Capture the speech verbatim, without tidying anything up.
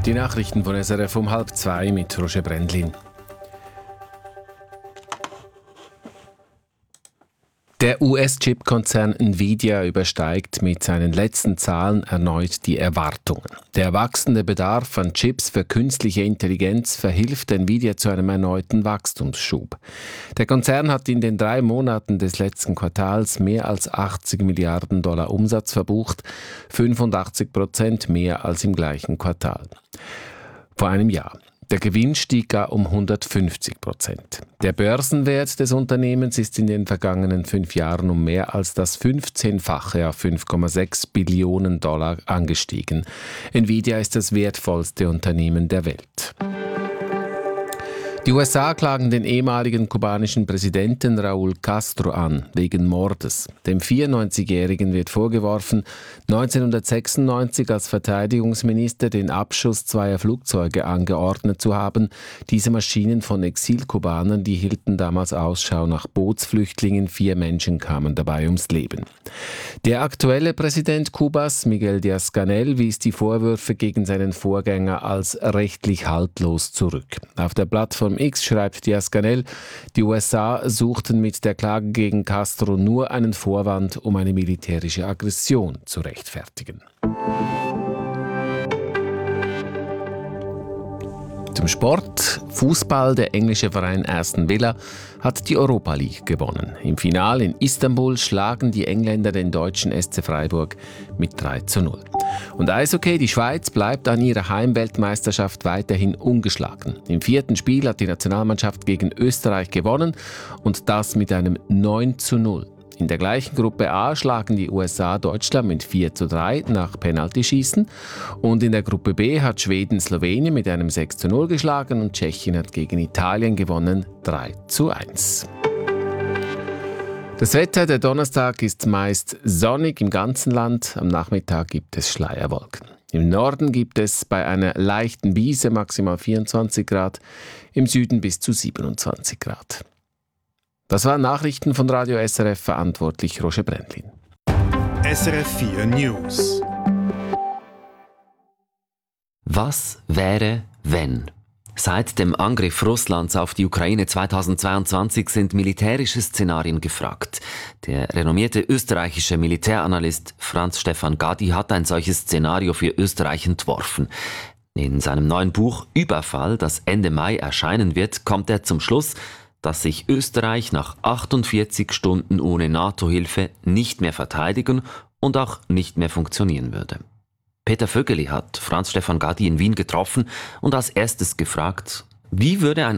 Die Nachrichten von S R F um halb zwei mit Roger Brendlin. Der U S-Chip-Konzern Nvidia übersteigt mit seinen letzten Zahlen erneut die Erwartungen. Der wachsende Bedarf an Chips für künstliche Intelligenz verhilft Nvidia zu einem erneuten Wachstumsschub. Der Konzern hat in den drei Monaten des letzten Quartals mehr als achtzig Milliarden Dollar Umsatz verbucht, fünfundachtzig Prozent mehr als im gleichen Quartal vor einem Jahr. Der Gewinn stieg gar um hundertfünfzig Prozent. Der Börsenwert des Unternehmens ist in den vergangenen fünf Jahren um mehr als das fünfzehnfache auf fünf Komma sechs Billionen Dollar angestiegen. Nvidia ist das wertvollste Unternehmen der Welt. Die U S A klagen den ehemaligen kubanischen Präsidenten Raúl Castro an, wegen Mordes. Dem vierundneunzigjährigen wird vorgeworfen, neunzehnhundertsechsundneunzig als Verteidigungsminister den Abschuss zweier Flugzeuge angeordnet zu haben. Diese Maschinen von Exilkubanern, die hielten damals Ausschau nach Bootsflüchtlingen. Vier Menschen kamen dabei ums Leben. Der aktuelle Präsident Kubas, Miguel Díaz-Canel, wies die Vorwürfe gegen seinen Vorgänger als rechtlich haltlos zurück. Auf der Plattform X schreibt Díaz-Canel, die U S A suchten mit der Klage gegen Castro nur einen Vorwand, um eine militärische Aggression zu rechtfertigen. Zum Sport. Fußball. Der englische Verein Aston Villa hat die Europa League gewonnen. Im Finale in Istanbul schlagen die Engländer den deutschen S C Freiburg mit drei zu null. Und Eishockey, die Schweiz bleibt an ihrer Heimweltmeisterschaft weiterhin ungeschlagen. Im vierten Spiel hat die Nationalmannschaft gegen Österreich gewonnen und das mit einem neun zu null. In der gleichen Gruppe A schlagen die U S A Deutschland mit vier zu drei nach Penaltyschießen und in der Gruppe B hat Schweden Slowenien mit einem sechs zu null geschlagen und Tschechien hat gegen Italien gewonnen drei zu eins. Das Wetter, der Donnerstag ist meist sonnig im ganzen Land, am Nachmittag gibt es Schleierwolken. Im Norden gibt es bei einer leichten Brise maximal vierundzwanzig Grad, im Süden bis zu siebenundzwanzig Grad. Das waren Nachrichten von Radio S R F, verantwortlich Roger Brendlin. S R F vier News. Was wäre, wenn? Seit dem Angriff Russlands auf die Ukraine zweitausendzweiundzwanzig sind militärische Szenarien gefragt. Der renommierte österreichische Militäranalyst Franz Stefan Gadi hat ein solches Szenario für Österreich entworfen. In seinem neuen Buch Überfall, das Ende Mai erscheinen wird, kommt er zum Schluss, dass sich Österreich nach achtundvierzig Stunden ohne NATO-Hilfe nicht mehr verteidigen und auch nicht mehr funktionieren würde. Peter Vögeli hat Franz Stefan Gadi in Wien getroffen und als erstes gefragt, wie würde ein